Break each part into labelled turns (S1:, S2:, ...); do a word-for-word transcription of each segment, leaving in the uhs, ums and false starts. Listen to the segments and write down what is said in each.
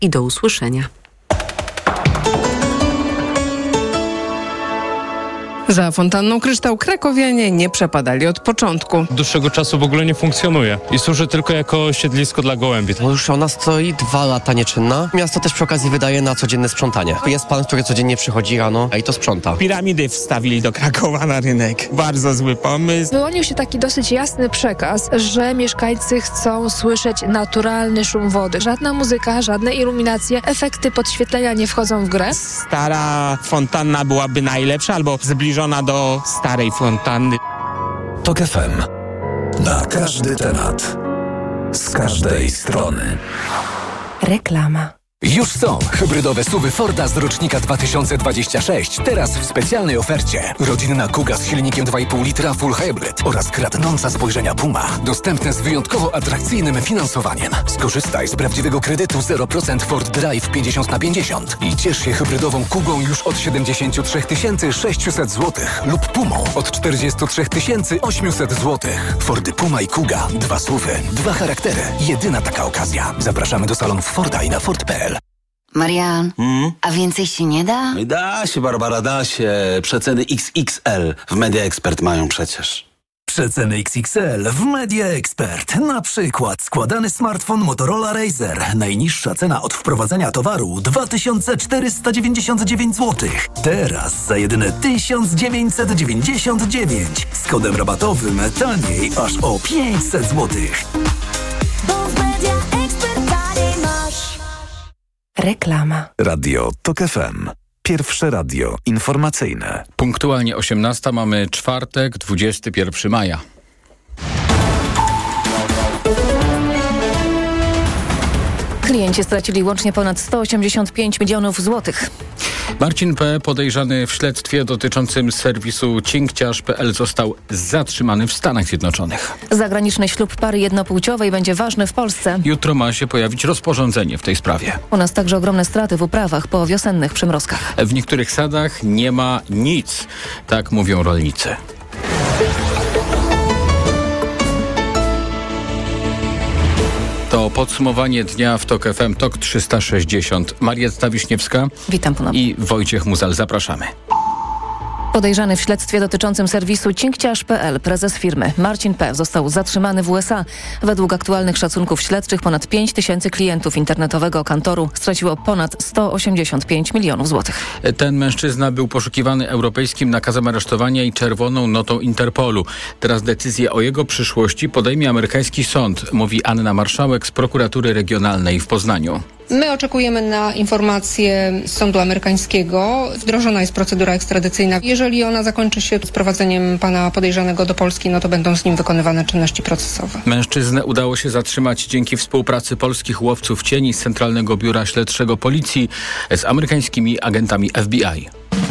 S1: i do usłyszenia.
S2: Za fontanną Kryształ krakowianie nie przepadali od początku.
S3: Dłuższego czasu w ogóle nie funkcjonuje i służy tylko jako siedlisko dla gołębi.
S4: No już ona stoi dwa lata nieczynna. Miasto też przy okazji wydaje na codzienne sprzątanie. Jest pan, który codziennie przychodzi rano i to sprząta.
S5: Piramidy wstawili do Krakowa na rynek. Bardzo zły pomysł.
S6: Wyłonił się taki dosyć jasny przekaz, że mieszkańcy chcą słyszeć naturalny szum wody. Żadna muzyka, żadne iluminacje, efekty podświetlenia nie wchodzą w grę.
S5: Stara fontanna byłaby najlepsza albo zbliżona do starej fontanny.
S7: Tok F M. Na każdy temat. Z każdej strony.
S1: Reklama.
S7: Już są hybrydowe suwy Forda z rocznika dwa tysiące dwudziestego szóstego. Teraz w specjalnej ofercie. Rodzinna Kuga z silnikiem dwa i pół litra Full Hybrid oraz kradnąca spojrzenia Puma. Dostępne z wyjątkowo atrakcyjnym finansowaniem. Skorzystaj z prawdziwego kredytu zero procent Ford Drive pięćdziesiąt na pięćdziesiąt i ciesz się hybrydową Kugą już od siedemdziesiąt trzy tysiące sześćset złotych lub Pumą od czterdzieści trzy tysiące osiemset złotych. Fordy Puma i Kuga. Dwa suwy, dwa charaktery. Jedyna taka okazja. Zapraszamy do salonów Forda i na Ford kropka p l.
S8: Marian, hmm? a więcej się nie da?
S9: Da się, Barbara, da się. Przeceny X X L w Media Expert mają przecież.
S7: Przeceny X X L w Media Expert. Na przykład składany smartfon Motorola Razr. Najniższa cena od wprowadzenia towaru dwa tysiące czterysta dziewięćdziesiąt dziewięć złotych. Teraz za jedyne tysiąc dziewięćset dziewięćdziesiąt dziewięć. Z kodem rabatowym taniej aż o pięćset złotych.
S1: Reklama.
S7: Radio Tok F M. Pierwsze radio informacyjne.
S10: Punktualnie osiemnasta, mamy czwartek, dwudziestego pierwszego maja.
S11: Klienci stracili łącznie ponad sto osiemdziesiąt pięć milionów złotych.
S10: Marcin P., podejrzany w śledztwie dotyczącym serwisu cinkciarz kropka p l, został zatrzymany w Stanach Zjednoczonych.
S11: Zagraniczny ślub pary jednopłciowej będzie ważny w Polsce.
S10: Jutro ma się pojawić rozporządzenie w tej sprawie.
S11: U nas także ogromne straty w uprawach po wiosennych przymrozkach.
S10: W niektórych sadach nie ma nic, tak mówią rolnicy. To podsumowanie dnia w Tok F M, Tok trzysta sześćdziesiąt. Marietta Wiśniewska.
S11: Witam ponownie.
S10: I Wojciech Muzal. Zapraszamy.
S11: Podejrzany w śledztwie dotyczącym serwisu cinkciarz kropka p l prezes firmy Marcin P. został zatrzymany w U S A. Według aktualnych szacunków śledczych ponad pięć tysięcy klientów internetowego kantoru straciło ponad sto osiemdziesiąt pięć milionów złotych.
S10: Ten mężczyzna był poszukiwany europejskim nakazem aresztowania i czerwoną notą Interpolu. Teraz decyzję o jego przyszłości podejmie amerykański sąd, mówi Anna Marszałek z prokuratury regionalnej w Poznaniu.
S12: My oczekujemy na informację z sądu amerykańskiego. Wdrożona jest procedura ekstradycyjna. Jeżeli ona zakończy się sprowadzeniem pana podejrzanego do Polski, no to będą z nim wykonywane czynności procesowe.
S10: Mężczyznę udało się zatrzymać dzięki współpracy polskich łowców cieni z Centralnego Biura Śledczego Policji z amerykańskimi agentami F B I.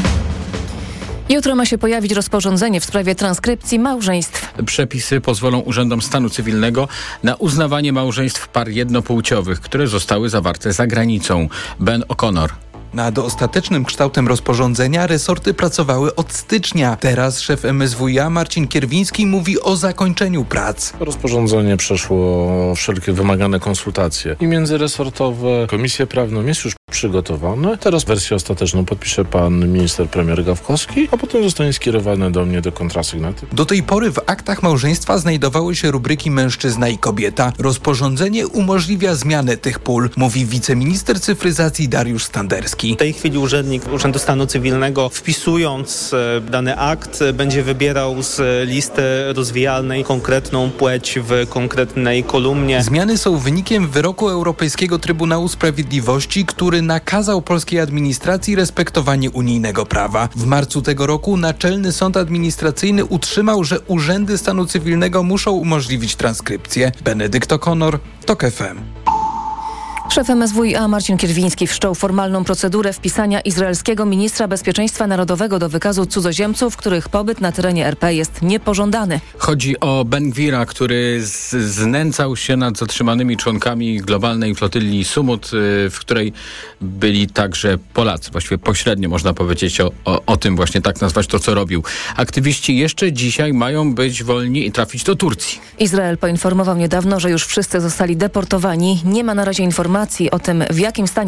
S11: Jutro ma się pojawić rozporządzenie w sprawie transkrypcji małżeństw.
S10: Przepisy pozwolą urzędom stanu cywilnego na uznawanie małżeństw par jednopłciowych, które zostały zawarte za granicą. Ben O'Connor.
S13: Nad ostatecznym kształtem rozporządzenia resorty pracowały od stycznia. Teraz szef M S W i A Marcin Kierwiński mówi o zakończeniu prac.
S14: Rozporządzenie przeszło wszelkie wymagane konsultacje i międzyresortowe. Komisję prawną jest już przygotowane. Teraz wersję ostateczną podpisze pan minister premier Gawkowski, a potem zostanie skierowane do mnie do kontrasygnaty.
S13: Do tej pory w aktach małżeństwa znajdowały się rubryki mężczyzna i kobieta. Rozporządzenie umożliwia zmianę tych pól, mówi wiceminister cyfryzacji Dariusz Standerski.
S15: W tej chwili urzędnik Urzędu Stanu Cywilnego, wpisując dany akt, będzie wybierał z listy rozwijalnej konkretną płeć w konkretnej kolumnie.
S13: Zmiany są wynikiem wyroku Europejskiego Trybunału Sprawiedliwości, który nakazał polskiej administracji respektowanie unijnego prawa. W marcu tego roku Naczelny Sąd Administracyjny utrzymał, że urzędy stanu cywilnego muszą umożliwić transkrypcję. Benedykt O'Connor, Tok F M.
S11: Szef M S W i A Marcin Kierwiński wszczął formalną procedurę wpisania izraelskiego ministra bezpieczeństwa narodowego do wykazu cudzoziemców, których pobyt na terenie R P jest niepożądany.
S10: Chodzi o Ben Gwira, który z- znęcał się nad zatrzymanymi członkami globalnej flotyli Sumut, w której byli także Polacy. Właściwie pośrednio można powiedzieć o, o, o tym, właśnie tak nazwać to, co robił. Aktywiści jeszcze dzisiaj mają być wolni i trafić do Turcji.
S11: Izrael poinformował niedawno, że już wszyscy zostali deportowani. Nie ma na razie informacji, informacji o tym, w jakim stanie